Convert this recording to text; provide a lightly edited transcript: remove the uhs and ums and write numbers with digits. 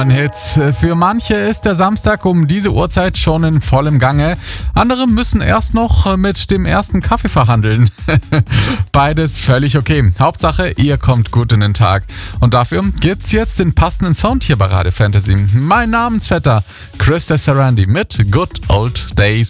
Hits. Für manche ist der Samstag um diese Uhrzeit schon in vollem Gange. Andere müssen erst noch mit dem ersten Kaffee verhandeln. Beides völlig okay. Hauptsache, ihr kommt gut in den Tag. Und dafür gibt's jetzt den passenden Sound hier bei Radio Fantasy. Mein Namensvetter Chris Desarandi mit Good Old Days.